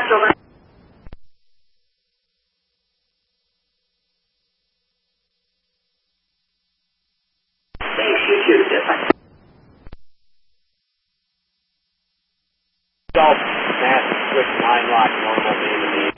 Central. Thanks, you too. Golf, Mass, switch 9 lock, normal, main to main.